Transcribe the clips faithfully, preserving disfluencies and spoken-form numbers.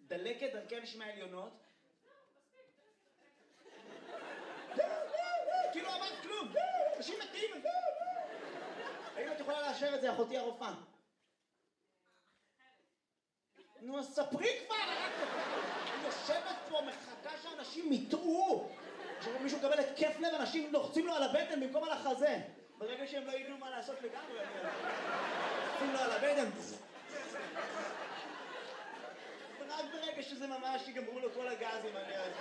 דלקת דרכי הנשימה העליונות. כאילו אמרת כלום, אנשים מתים. האם את יכולה לאשר את זה, אחותי הרופאה? נו, אז ספרי כבר! אני יושבת פה, מחכה שאנשים יטעו. כשמישהו מקבל התקף לב, אנשים לוחצים לו על הבטן במקום על החזה. ברגע שהם לא ידעו מה לעשות לגמרי, לוחצים לו על הבטן. רק ברגע שזה ממש יגמרו לו כל הגזים, אני אז...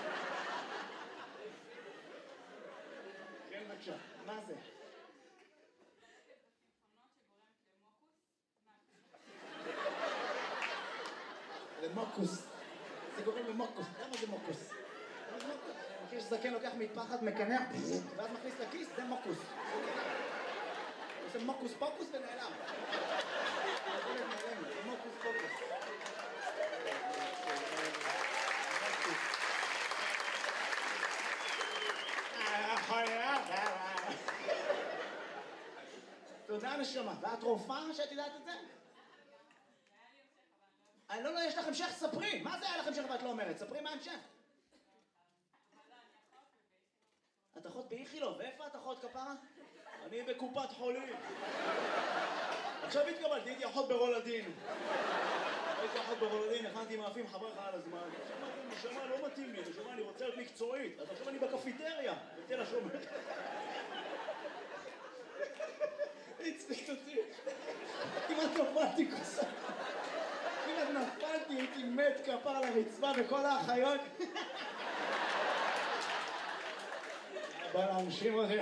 כן, בבקשה. מה זה? למוקוס. זה גורם למוקוס. למה זה מוקוס? מכיר שזקן לוקח מטפחת, מקנח, ואז מכניס לכיס, זה מוקוס. זה מוקוס פוקוס ונעלם. זה מוקוס פוקוס. תודה נשמה. ואת רופאה שאת יודעת את זה? אני לא, לא, יש לך המשך, ספרי. מה זה היה לך המשך ואת לא אומרת? ספרי מה המשך. את אחות באיכילוב, ואיפה את אחות כפרה? אני בקופת חולים. עכשיו התקבלתי, הייתי אחות ברולדין. הייתי אחות ברולדין, הכנתי מאפים חבר לך על הזמן. נשמה לא מתאים לי, נשמה אני רוצה להיות מקצועית. אז עכשיו אני בקפיטריה, בתל השומר. הצליחת אותי. כמעט נפלתי כוסה. כמעט נפלתי, הייתי מת כפר לרצפה וכל האחיות. בא לאנשים הזה,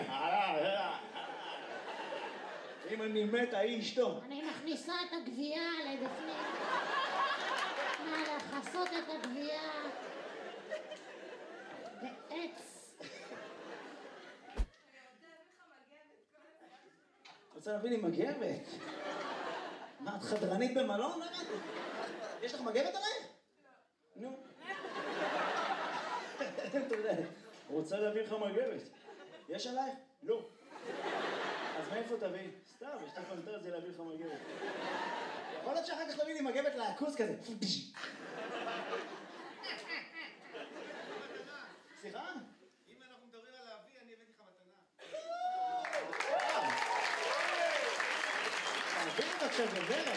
אם אני מת, ההיא אשתו. אני מכניסה את הגבייה לבפנים. מה, לחסות את הגבייה בעץ. רוצה להביא לי מגבת? מה, את חדרנית במלון? למה? יש לך מגבת עלייך? לא. נו. אתה יודע, רוצה להביא לך מגבת. יש עלייך? לא. אז מאיפה תביא? סתם, יש לך פנטזיה להביא לך מגבת. יכול להיות שאחר כך תביא לי מגבת לעכוס כזה. סליחה? אם אנחנו מדברים על להביא, אני הבאתי לך מתנה. תביא לי עכשיו גברת.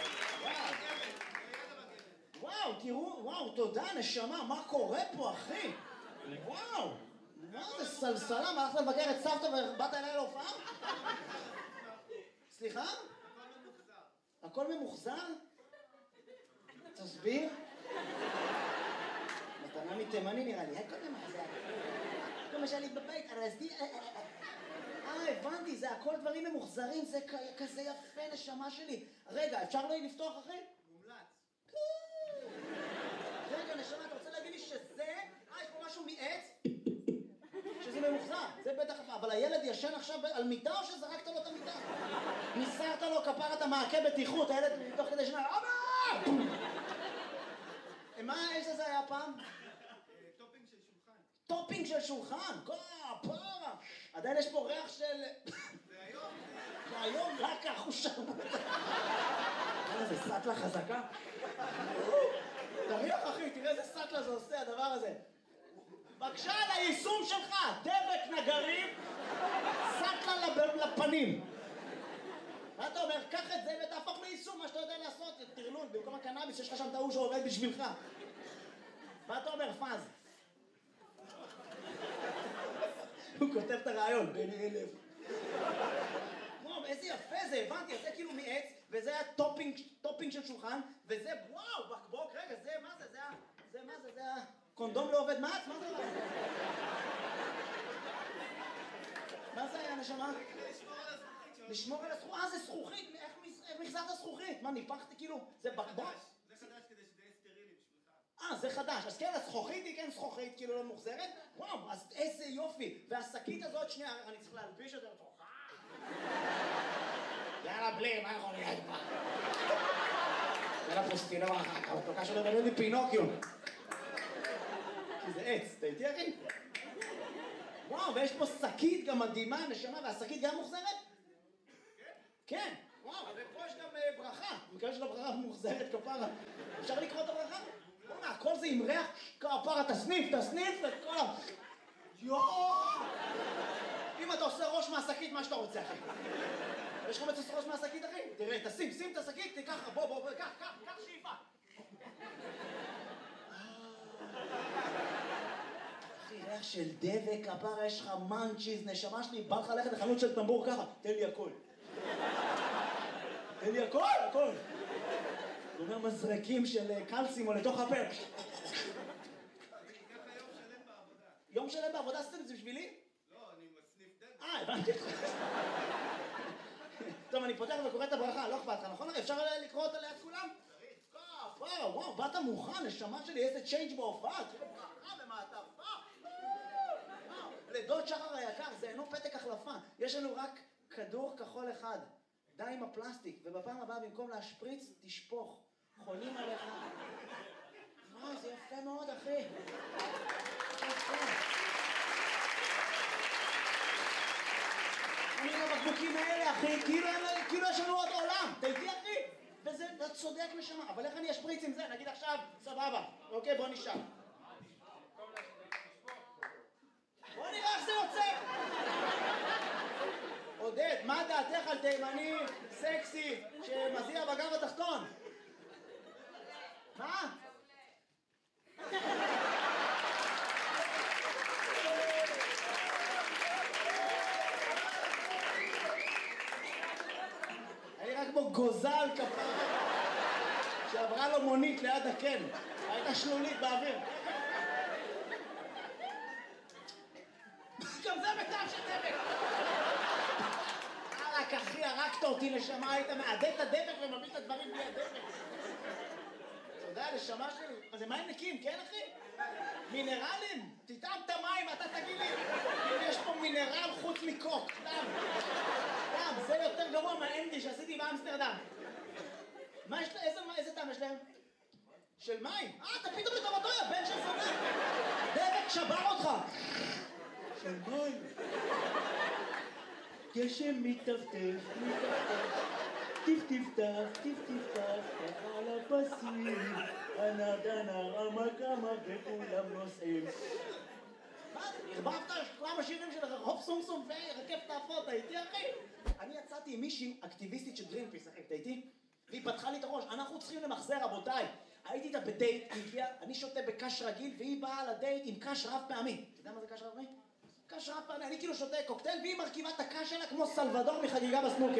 וואו, תראו, וואו, תודה, נשמה, מה קורה פה, אחי? וואו, מה זה סלסלה? מה, הלכת לבקר את סבתא ובאת אליי להופעה? סליחה? הכל ממוחזר. הכל ממוחזר? תסביר. מתנה מתימני נראה לי, הכל ממוחזר. כל מה שהיה לי בבית, הרסתי... אה, הבנתי, זה הכל דברים ממוחזרים, זה כזה יפה, נשמה שלי. רגע, אפשר לי לפתוח אחי? מומלץ. רגע, נשמה, אתה רוצה להגיד לי שזה... אה, יש פה משהו מעץ? שזה ממוחזר, זה בטח... אבל הילד ישן עכשיו על מיטה או שזרקת לו את המיטה? ניסרת לו כפרת המעקה בטיחות, הילד תוך כדי שנה... אבא! מה האש הזה היה פעם? טופינג של שולחן. טופינג של שולחן? כפרה! עדיין יש פה ריח של... והיום... והיום רק כך הוא שם. איזה סטלה חזקה. תריח אחי, תראה איזה סטלה זה עושה הדבר הזה. בבקשה על היישום שלך, דבק נגרים, סטלה לפנים. מה אתה אומר? קח את זה ותהפוך ליישום, מה שאתה יודע לעשות, תרלול, במקום הקנאביס יש לך שם טעו שעובד בשבילך. מה אתה אומר, פאז? הוא כותב את הרעיון, בין אלף. וואו, איזה יפה זה, הבנתי, זה כאילו מעץ, וזה היה טופינג, טופינג של שולחן, וזה, וואו, בקבוק, רגע, זה, מה זה, זה, זה, מה זה, זה, קונדום לא עובד מעץ, מה זה? מה זה היה, נשמה? לשמור על הזכוכית, אה, זה זכוכית, איך מחזרת זכוכית? מה, ניפחתי כאילו, זה בקבוק? זה חדש כדי שזה יהיה סטרילי בשבילך. אה, זה חדש, אז כן, הזכוכית היא כן זכוכית, כאילו לא מוחזרת? וואו, אז איזה יופי, והשקית הזאת, שנייה, אני צריך להלביש את זה לתוכה. יאללה, בלי, מה יכול להיות כבר? יאללה, פוסטינו אחר כך, הוא קשה לדבר לי פינוקיו. כי זה עץ, אתה איתי אחי? וואו, ויש פה שקית גם מדהימה, נשמה, והשקית גם מוחזרת? כן, וואו, ופה יש גם ברכה, מקווה של הברכה מוחזרת כפרה. אפשר לקרוא את הברכה? כזה עם ריח, כפרה, תסניף, תסניף, את כל ה... יואו! אם אתה עושה ראש מהשקית, מה שאתה רוצה, אחי? יש לך מצוס ראש מהשקית, אחי? תראה, תשים, שים את השקית, תיקח, בוא, בוא, בוא, קח, קח, קח שאיפה. אחי, ריח של דבק, כפרה, יש לך מנצ'יז, נשמה שלי, בא לך ללכת לחנות של טמבור ככה, תן לי הכל. תן לי הכל, הכל. הוא אומר מזרקים של קלסים או לתוך הפה. ככה יום שלם בעבודה. יום שלם בעבודה עשיתם את זה בשבילי? לא, אני מסניף דלק. אה, הבנתי אותך. טוב, אני פותח וקורא את הברכה, לא אכפת לך, נכון? אפשר לקרוא אותה ליד כולם? כפרה, וואו, באת מוכן, נשמה שלי, איזה צ'יינג' בהופעה, תראה ברכה במעטפה. לדוד שחר היקר, זה אינו פתק החלפה, יש לנו רק כדור כחול אחד. די עם הפלסטיק, ובפעם הבאה במקום להשפריץ, תשפוך. חולים עליך. וואו, זה יפה מאוד, אחי. יפה. אני עם הבקבוקים האלה, אחי, כאילו, כאילו יש לנו עוד עולם. אתה איתי, אחי? וזה, אתה צודק נשמה. אבל איך אני אשפריץ עם זה? נגיד עכשיו, סבבה. אוקיי, בוא נשאר. בוא נראה איך זה יוצא. עודד, מה דעתך על תימני סקסי שמזיע בגב התחתון? מה? אני רק כמו גוזל כפרה שעברה לו מונית ליד הקן. הייתה שלולית באוויר. גם זה בטעם של דבק. רק אחי, הרגת אותי נשמה, היית מעדד את הדבק ומביא את הדברים בלי הדבק. אתה יודע, נשמה שלי, מה זה מים נקיים, כן אחי? מינרלים? תטעם את המים, אתה תגיד לי אם יש פה מינרל חוץ מקוק, סתם. סתם, זה יותר גרוע מהאנדי שעשיתי באמסטרדם. מה יש להם? איזה טעם יש להם? של מים? אה, אתה פתאום לטובתו, יא בן של זונה. דבק שבר אותך. של מים. גשם מטפטף, מטפטף, טיפ-טיפטף, טיפ-טיפטף, ככה על הפסים, הנרדן הרמק רמק וכולם נוסעים. מה? הרבבת כמה שירים של רחוב סום סום ורקף תעפות, הייתי אחי? אני יצאתי עם מישהי אקטיביסטית של גרינפיס, אחי, אתה איתי? והיא פתחה לי את הראש, אנחנו צריכים למחזר רבותיי. הייתי איתה בדייט, היא הגיעה, אני שותה בקש רגיל והיא באה לדייט עם קש רב פעמי. אתה יודע מה זה קש רב פעמי? קש רב פעמי, אני כאילו שותה קוקטייל והיא מרכיבה את הקש שלה כמו סלבדור מחגיגה בסנוקר.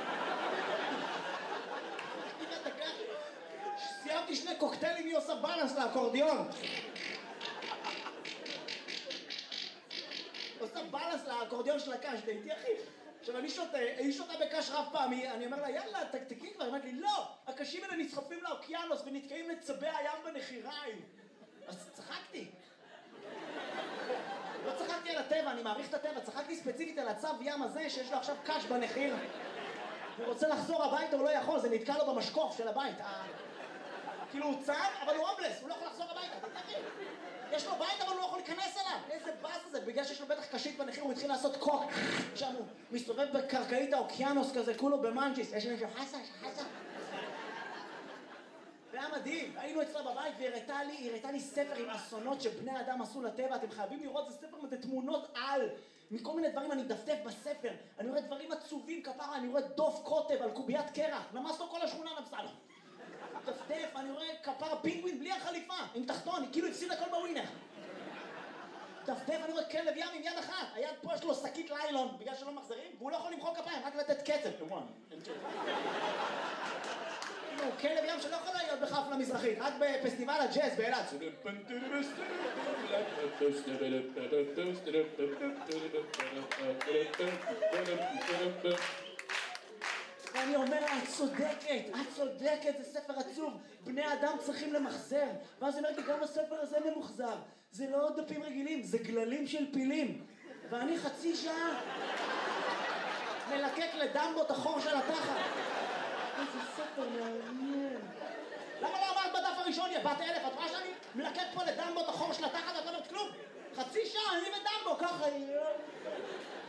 מרכיבה את הקש, סיימתי שני קוקטיילים, היא עושה בלנס לאקורדיון. עושה בלנס לאקורדיון של הקש, דייתי אחי. עכשיו אני שותה, היא שותה בקש רב פעמי, אני אומר לה יאללה תקתקי כבר, היא אומרת לי לא, הקשים האלה נסחפים לאוקיינוס ונתקעים לצבי הים בנחיריים. אז צחקתי. לא צחקתי על הטבע, אני מעריך את הטבע, צחקתי ספציפית על הצב ים הזה שיש לו עכשיו קש בנחיר. הוא רוצה לחזור הביתה, הוא לא יכול, זה נתקע לו במשקוף של הבית. כאילו הוא צב, אבל הוא הומלס, הוא לא יכול לחזור הביתה, אתה תכיר. יש לו בית אבל הוא לא יכול להיכנס אליו. איזה באס זה, בגלל שיש לו בטח קשית בנחיר, הוא התחיל לעשות קוק. שם הוא מסתובב בקרקעית האוקיינוס כזה, כולו במנג'יס. יש מישהו חסה, חסה. זה היה מדהים, היינו אצלה בבית והיא הראתה לי, היא הראתה לי ספר עם אסונות שבני אדם עשו לטבע, אתם חייבים לראות, זה ספר עם תמונות על, מכל מיני דברים אני מדפדף בספר, אני רואה דברים עצובים כפרה, אני רואה דוב קוטב על קוביית קרח, נמס לו כל השכונה נפסה לו. דפדף, אני רואה כפרה פינגווין בלי החליפה, עם תחתון, היא כאילו הפסיד הכל בווינר. דפדף, אני רואה כלב ים עם יד אחת, היד פה יש לו שקית ליילון, בגלל שלא מחזרים, והוא לא יכול למחוא כפיים, רק לתת קצב. הוא כלב ים שלא יכול להיות בחפלה מזרחית, רק בפסטיבל הג'אז באילת. ואני אומר לה, את צודקת, את צודקת, זה ספר עצוב, בני אדם צריכים למחזר. ואז היא אומרת לי, גם הספר הזה ממוחזר, זה לא דפים רגילים, זה גללים של פילים. ואני חצי שעה מלקק לדמבו את החור של התחת. איזה ספר מעניין. למה לא אמרת בדף הראשון, יא בת אלף, את רואה שאני מלקק פה לדמבו את החור של התחת, ואת לא אומרת כלום? חצי שעה, אני ודמבו, ככה...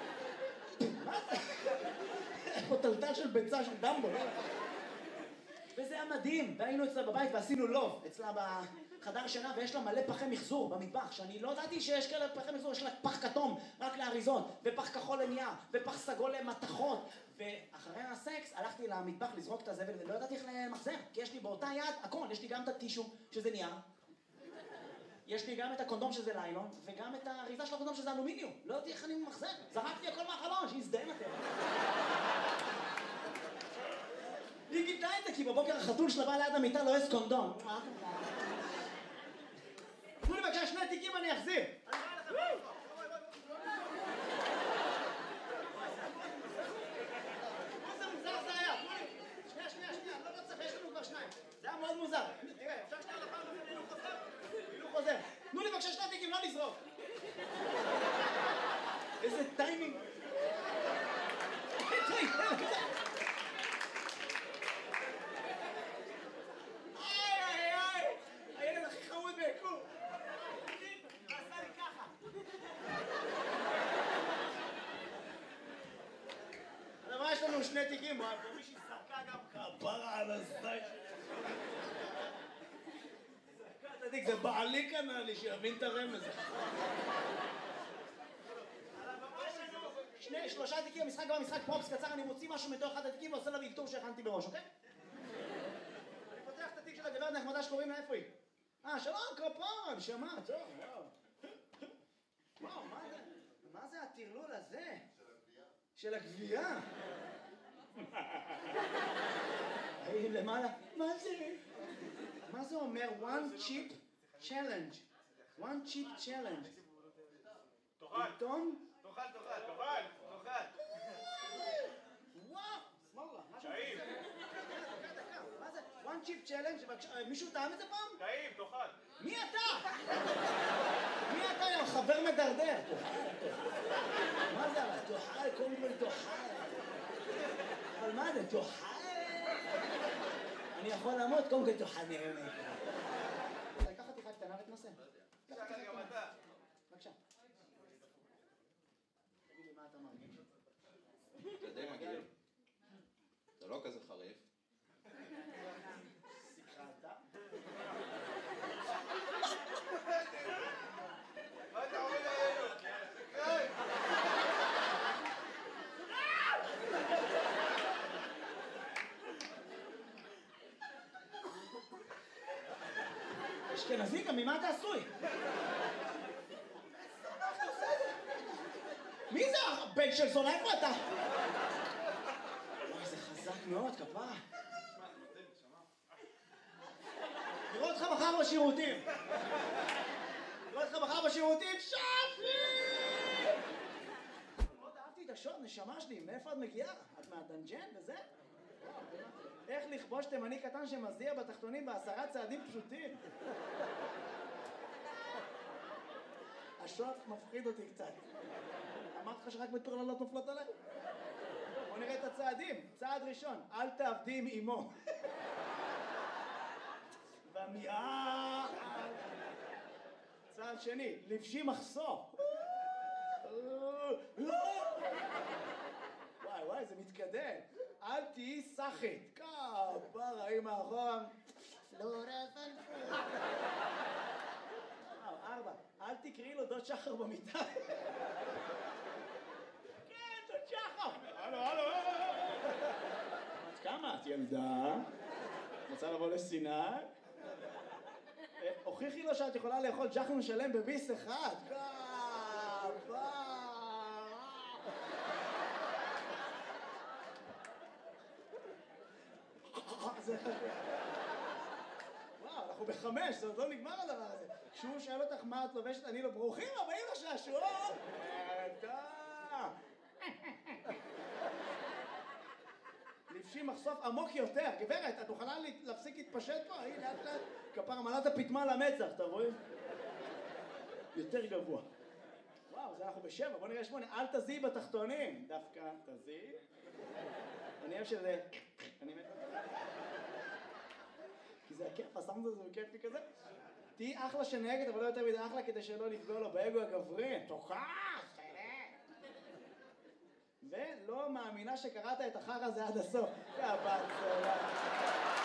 מה זה? פה טלטל של ביצה של דמבו, לא? וזה היה מדהים, והיינו אצלה בבית ועשינו לוב, אצלה בחדר שינה, ויש לה מלא פחי מחזור במטבח, שאני לא ידעתי שיש כאלה פחי מחזור, יש לה פח כתום רק לאריזות, ופח כחול לנייר, ופח סגול למתכות, ואחרי הסקס הלכתי למטבח לזרוק את הזבל, ולא ידעתי איך למחזר, כי יש לי באותה יד הכל, יש לי גם את הטישו, שזה נייר, יש לי גם את הקונדום שזה ליילון, וגם את האריזה של הקונדום שזה אלומיניום, לא ידעתי איך אני מחזר, זרקתי הכל מהחלון, שיזדהם אתם. היא גיתה את זה, כי בבוקר החתול שלה בא ליד המיטה לא יש קונדום. תנו לי בבקשה שני תיקים אני אחזיר. איזה מוזר זה היה. שנייה, שנייה, שנייה, לא צריך, יש לנו כבר שניים. זה היה מאוד מוזר. תראה, אפשר שנייה לפעם הזה, הילוך חוזר? הילוך חוזר. תנו לי בבקשה שני תיקים, לא לזרוק. איזה טיימינג. יש לנו שני תיקים, ומישהי זרקה גם כפרה על הזית. זרקה את התיק, זה בעלי קנה לי, שיבין את הרמז. שני, שלושה תיקים, המשחק גם המשחק פרופס קצר, אני מוציא משהו מתוך אחד התיקים ועושה לה וילתור שהכנתי בראש, אוקיי? אני פותח את התיק של הגברת נחמדה שקוראים לה, איפה היא? אה, שלום, כפרה, נשמה, טוב, וואו. וואו, מה זה? מה זה הטרלול הזה? של הגבייה. היי, למעלה. מה זה? מה זה אומר? one chip challenge. one chip challenge. תאכל. עיתון? תאכל, תאכל, תאכל, תאכל. וואו, סמולה. טעים. מה זה? one chip challenge? מישהו טעם את זה פעם? טעים, תאכל. מי אתה? מי אתה, יא חבר מדרדר? מה זה אבל? תאכל, קודם כל תאכל. אבל מה זה? תאכל? אני יכול למות, קודם כל תאכל נראה לי. קח חתיכה קטנה ותנסה. קח חתיכה קטנה. בבקשה. תגיד לי מה אתה מרגיש? זה די מגעיל. זה לא כזה חריף. שיחרת? מה אתה עומד עלינו? אשכנזי, גם ממה אתה עשוי? מי זה הבן של זונה? איפה אתה? וואי, זה חזק מאוד, כפרה. נראה אותך מחר בשירותים. נראה אותך מחר בשירותים, שפי! מאוד אהבתי את השוט, נשמה שלי, מאיפה את מגיעה? את מהדנג'ן וזה? איך לכבוש תימני קטן שמזיע בתחתונים בעשרה צעדים פשוטים? השוט מפחיד אותי קצת. אמרתי לך שרק מטורללות נופלות עליי? בוא נראה את הצעדים. צעד ראשון, אל תעבדי עם אמו. במיעה. צעד שני, לבשי מחסור. וואי וואי, זה מתקדם. אל תהיי סחית. כפרה, היא מאחורה. פלורה פלפול. וואו, ארבע. אל תקראי לו דוד שחר במיטה. כן, דוד שחר. הלו, הלו, הלו. את כמה? את ילדה? רוצה לבוא לסיני? הוכיחי לו שאת יכולה לאכול ג'חנון שלם בביס אחד. כפרה. וואו, אנחנו בחמש, זה עוד לא נגמר הדבר הזה. כשהוא שואל אותך מה את לובשת, אני לא ברוכים הבאים לשעשועון! לבשי מחשוף עמוק יותר. גברת, את מוכנה להפסיק להתפשט פה? הנה, לאט לאט. כפרה מלאת הפטמה למצח, אתה רואה? יותר גבוה. וואו, זה אנחנו בשבע, בוא נראה שמונה. אל תזיעי בתחתונים. דווקא תזיעי. אני אוהב שזה... אני מת... כי זה הכיף, הסאונד הזה הוא כיפי כזה. תהי אחלה שנהגת, אבל לא יותר מדי אחלה כדי שלא לפגוע לו באגו הגברי. תוכח! ולא מאמינה שקראת את החר הזה עד הסוף. יא בת צולה.